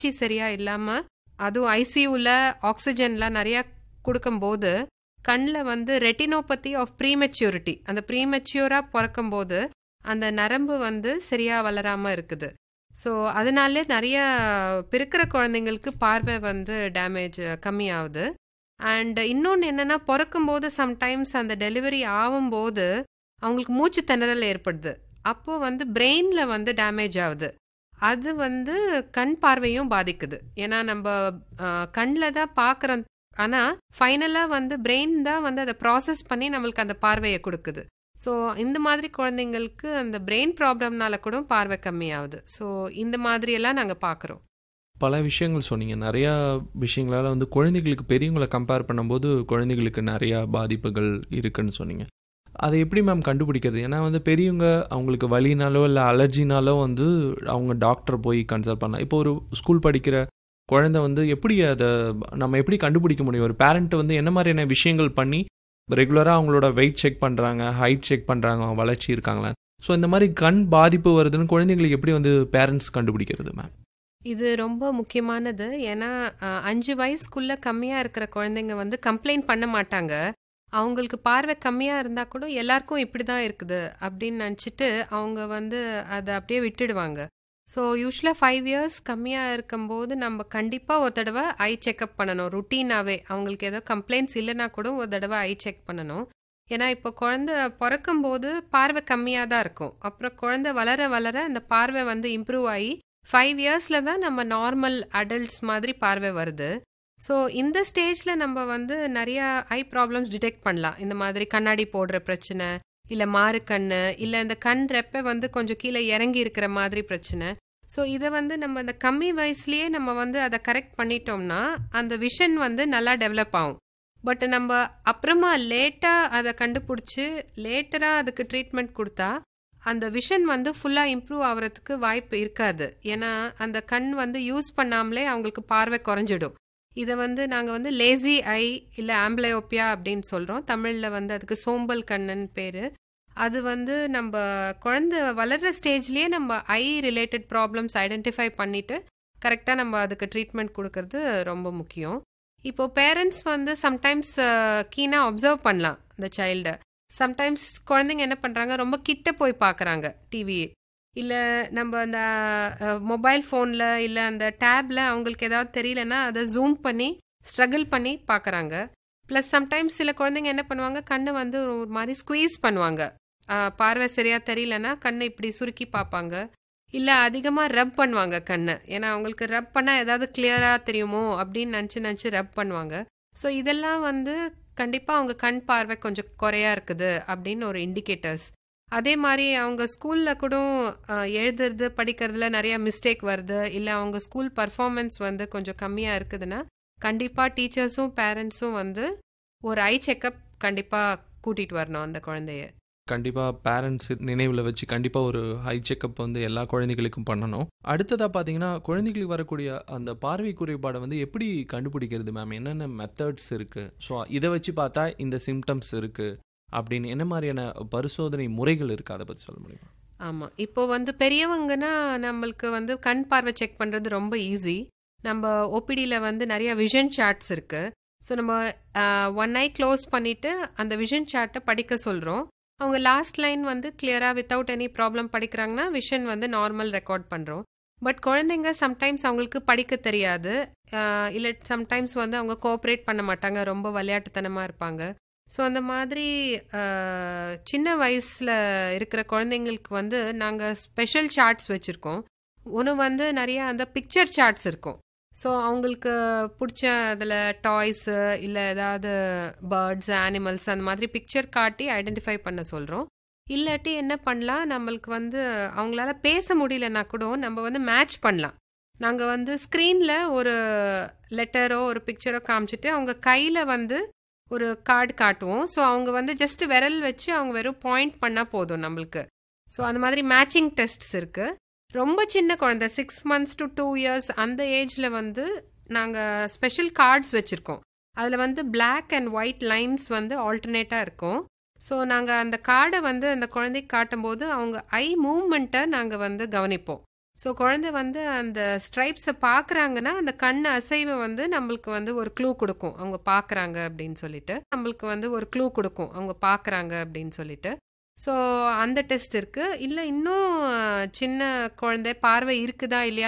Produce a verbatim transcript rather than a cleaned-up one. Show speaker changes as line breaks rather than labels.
சரியா இல்லாம அதுவும் ஐசியூல ஆக்சிஜன்லாம் நிறைய கொடுக்கும்போது கண்ணில் வந்து ரெட்டினோபதி ஆஃப் ப்ரீமெச்சூரிட்டி, அந்த ப்ரீமெச்சூரா பிறக்கும் போது அந்த நரம்பு வந்து சரியா வளராம இருக்குது. ஸோ அதனாலே நிறைய பிறக்கிற குழந்தைங்களுக்கு பார்வை வந்து டேமேஜ் கம்மியாகுது. அண்ட் இன்னொன்று என்னன்னா, பிறக்கும்போது சம்டைம்ஸ் அந்த டெலிவரி ஆகும்போது அவங்களுக்கு மூச்சு திணறல் ஏற்படுது. அப்போ வந்து பிரெயின்ல வந்து டேமேஜ் ஆகுது. அது வந்து கண் பார்வையும் பாதிக்குது. ஏன்னா நம்ம கண்ணில் தான் பார்க்குறோம், ஆனால் ஃபைனலாக வந்து பிரெயின் தான் வந்து அதை ப்ராசஸ் பண்ணி நம்மளுக்கு அந்த பார்வையை கொடுக்குது. ஸோ இந்த மாதிரி குழந்தைங்களுக்கு அந்த பிரெயின் ப்ராப்ளம்னால கூட பார்வை கம்மியாகுது. ஸோ இந்த மாதிரியெல்லாம் நாங்கள் பார்க்குறோம்.
பல விஷயங்கள் சொன்னீங்க. நிறையா விஷயங்களால் வந்து குழந்தைகளுக்கு பெரியவங்களை கம்பேர் பண்ணும்போது குழந்தைகளுக்கு நிறையா பாதிப்புகள் இருக்குன்னு சொன்னீங்க. அதை எப்படி மேம் கண்டுபிடிக்கிறது? ஏன்னா வந்து பெரியவங்க அவங்களுக்கு வலினாலோ இல்லை அலர்ஜினாலோ வந்து அவங்க டாக்டர் போய் கன்சல்ட் பண்ணலாம். இப்போ ஒரு ஸ்கூல் படிக்கிற குழந்தை வந்து எப்படி அதை நம்ம எப்படி கண்டுபிடிக்க முடியும்? ஒரு பேரண்ட் வந்து என்ன மாதிரியான விஷயங்கள் பண்ணி ரெகுலராக அவங்களோட வெயிட் செக் பண்ணுறாங்க, ஹைட் செக் பண்ணுறாங்க, அவங்க வளர்ச்சி இருக்காங்களா? ஸோ இந்த மாதிரி கண் பாதிப்பு வருதுன்னு குழந்தைங்களுக்கு எப்படி வந்து பேரண்ட்ஸ் கண்டுபிடிக்கிறது மேம்?
இது ரொம்ப முக்கியமானது. ஏன்னா அஞ்சு வயசுக்குள்ள கம்மியாக இருக்கிற குழந்தைங்க வந்து கம்ப்ளைண்ட் பண்ண மாட்டாங்க. அவங்களுக்கு பார்வை கம்மியாக இருந்தால் கூட எல்லாருக்கும் இப்படி தான் இருக்குது அப்படின்னு நினச்சிட்டு அவங்க வந்து அதை அப்படியே விட்டுடுவாங்க. ஸோ யூஸ்வலாக ஃபைவ் இயர்ஸ் கம்மியாக இருக்கும்போது நம்ம கண்டிப்பாக ஒரு தடவை ஐ செக்அப் பண்ணணும். ருட்டீனாகவே அவங்களுக்கு ஏதோ கம்ப்ளைண்ட்ஸ் இல்லைனா கூட ஒரு தடவை ஐ செக் பண்ணணும். ஏன்னா இப்போ குழந்தை பிறக்கும்போது பார்வை கம்மியாக தான் இருக்கும். அப்புறம் குழந்தை வளர வளர அந்த பார்வை வந்து இம்ப்ரூவ் ஆகி ஃபைவ் இயர்ஸில் தான் நம்ம நார்மல் அடல்ட்ஸ் மாதிரி பார்வை வருது. ஸோ இந்த ஸ்டேஜில் நம்ம வந்து நிறையா ஐ ப்ராப்ளம்ஸ் டிடெக்ட் பண்ணலாம். இந்த மாதிரி கண்ணாடி போடுற பிரச்சனை, இல்லை மாறு கண், இல்லை இந்த கண் ரெப்பை வந்து கொஞ்சம் கீழே இறங்கி இருக்கிற மாதிரி பிரச்சனை. ஸோ இதை வந்து நம்ம அந்த கம்மி வயசுலேயே நம்ம வந்து அதை கரெக்ட் பண்ணிட்டோம்னா அந்த விஷன் வந்து நல்லா டெவலப் ஆகும். பட் நம்ம அப்புறமா லேட்டாக அதை கண்டுபிடிச்சி லேட்டராக அதுக்கு ட்ரீட்மெண்ட் கொடுத்தா அந்த விஷன் வந்து ஃபுல்லாக இம்ப்ரூவ் ஆகிறதுக்கு வாய்ப்பு இருக்காது. ஏன்னா அந்த கண் வந்து யூஸ் பண்ணாமலே அவங்களுக்கு பார்வை குறைஞ்சிடும். இதை வந்து நாங்கள் வந்து லேசி ஐ இல்லை ஆம்பிளையோப்பியா அப்படின்னு சொல்கிறோம். தமிழில் வந்து அதுக்கு சோம்பல் கண்ணுன்னு பேர். அது வந்து நம்ம குழந்தை வளர்கிற ஸ்டேஜ்லேயே நம்ம ஐ ரிலேட்டட் ப்ராப்ளம்ஸ் ஐடென்டிஃபை பண்ணிவிட்டு கரெக்டாக நம்ம அதுக்கு ட்ரீட்மெண்ட் கொடுக்கறது ரொம்ப முக்கியம். இப்போது பேரண்ட்ஸ் வந்து சம்டைம்ஸ் கீனாக அப்சர்வ் பண்ணலாம் அந்த சைல்டை. சம்டைம்ஸ் குழந்தைங்க என்ன பண்ணுறாங்க, ரொம்ப கிட்ட போய் பார்க்குறாங்க டிவி, இல்லை நம்ம அந்த மொபைல் ஃபோனில் இல்லை அந்த டேப்பில் அவங்களுக்கு ஏதாவது தெரியலன்னா அதை ஜூம் பண்ணி ஸ்ட்ரகிள் பண்ணி பார்க்குறாங்க. ப்ளஸ் சம்டைம்ஸ் சில குழந்தைங்க என்ன பண்ணுவாங்க, கண்ணை வந்து ஒரு மாதிரி ஸ்குவீஸ் பண்ணுவாங்க. பார்வை சரியாக தெரியலன்னா கண்ணை இப்படி சுருக்கி பார்ப்பாங்க, இல்லை அதிகமாக ரப் பண்ணுவாங்க கண்ணை. ஏன்னா அவங்களுக்கு ரப் பண்ணால் ஏதாவது கிளியராக தெரியுமோ அப்படின்னு நினச்சி நினச்சி ரப் பண்ணுவாங்க. ஸோ இதெல்லாம் வந்து கண்டிப்பாக அவங்க கண் பார்வை கொஞ்சம் குறையா இருக்குது அப்படின்னு ஒரு இண்டிகேட்டர்ஸ். அதே மாதிரி அவங்க ஸ்கூலில் கூட எழுதுறது படிக்கிறதுல நிறையா மிஸ்டேக் வருது, இல்லை அவங்க ஸ்கூல் பர்ஃபார்மன்ஸ் வந்து கொஞ்சம் கம்மியாக இருக்குதுன்னா கண்டிப்பாக டீச்சர்ஸும் பேரண்ட்ஸும் வந்து ஒரு ஐ செக்கப் கண்டிப்பாக கூட்டிகிட்டு வரணும் அந்த குழந்தைய.
கண்டிப்பாக பேரண்ட்ஸ் நினைவில் வச்சு கண்டிப்பாக ஒரு ஹை செக்கப் வந்து எல்லா குழந்தைகளுக்கும் பண்ணணும். அடுத்ததாக பார்த்தீங்கன்னா குழந்தைகளுக்கு வரக்கூடிய அந்த பார்வை குறைபாடை வந்து எப்படி கண்டுபிடிக்கிறது மேம்? என்னென்ன மெத்தட்ஸ் இருக்குது? ஸோ இதை வச்சு பார்த்தா இந்த சிம்டம்ஸ் இருக்குது அப்படின்னு என்ன மாதிரியான பரிசோதனை முறைகள் இருக்குது, அதை பற்றி சொல்ல முடியுமா?
ஆமாம், இப்போ வந்து பெரியவங்கன்னா நம்மளுக்கு வந்து கண் பார்வை செக் பண்ணுறது ரொம்ப ஈஸி. நம்ம ஓபிடியில் வந்து நிறைய விஷன் சார்ட்ஸ் இருக்குது. ஸோ நம்ம ஒன் ஐ க்ளோஸ் பண்ணிவிட்டு அந்த விஷன் சார்ட்டை படிக்க சொல்கிறோம். அவங்க லாஸ்ட் லைன் வந்து கிளியராக வித்தவுட் எனி ப்ராப்ளம் படிக்கிறாங்கன்னா விஷன் வந்து நார்மல் ரெக்கார்ட் பண்ணுறோம். பட் குழந்தைங்க சம்டைம்ஸ் அவங்களுக்கு படிக்க தெரியாது, இல்லை சம்டைம்ஸ் வந்து அவங்க கோஆப்ரேட் பண்ண மாட்டாங்க, ரொம்ப விளையாட்டுத்தனமாக இருப்பாங்க. ஸோ அந்த மாதிரி சின்ன வயசில் இருக்கிற குழந்தைங்களுக்கு வந்து நாங்கள் ஸ்பெஷல் சார்ட்ஸ் வச்சுருக்கோம். ஒன்று வந்து நிறையா அந்த பிக்சர் சார்ட்ஸ் இருக்கும். ஸோ அவங்களுக்கு பிடிச்ச அதில் டாய்ஸு இல்லை ஏதாவது பேர்ட்ஸ், அனிமல்ஸ் அந்த மாதிரி பிக்சர் காட்டி ஐடென்டிஃபை பண்ண சொல்கிறோம். இல்லாட்டி என்ன பண்ணலாம், நம்மளுக்கு வந்து அவங்களால பேச முடியலன்னா கூட நம்ம வந்து மேட்ச் பண்ணலாம். நாங்கள் வந்து ஸ்க்ரீனில் ஒரு லெட்டரோ ஒரு பிக்சரோ காமிச்சிட்டு அவங்க கையில் வந்து ஒரு கார்டு காட்டுவோம். ஸோ அவங்க வந்து ஜஸ்ட் விரல் வச்சு அவங்க வெறும் பாயிண்ட் பண்ணால் போதும் நம்மளுக்கு. ஸோ அந்த மாதிரி மேட்சிங் டெஸ்ட்ஸ் இருக்குது. ரொம்ப சின்ன குழந்தை six months to two years அந்த ஏஜில் வந்து நாங்கள் ஸ்பெஷல் கார்ட்ஸ் வச்சுருக்கோம். அதில் வந்து பிளாக் அண்ட் ஒயிட் லைன்ஸ் வந்து ஆல்டர்னேட்டாக இருக்கும். ஸோ நாங்கள் அந்த கார்டை வந்து அந்த குழந்தைக்கு காட்டும்போது அவங்க ஐ மூவ்மெண்ட்டை நாங்கள் வந்து கவனிப்போம். ஸோ குழந்தை வந்து அந்த ஸ்ட்ரைப்ஸை பார்க்குறாங்கன்னா அந்த கண் அசைவு வந்து நம்மளுக்கு வந்து ஒரு க்ளூ கொடுக்கும் அவங்க பார்க்குறாங்க அப்படின்னு சொல்லிட்டு நம்மளுக்கு வந்து ஒரு க்ளூ கொடுக்கும் அவங்க பார்க்குறாங்க அப்படின்னு சொல்லிட்டு. ஸோ அந்த டெஸ்ட் இருக்குது. இல்லை இன்னும் சின்ன குழந்தை பார்வை இருக்குதா இல்லையா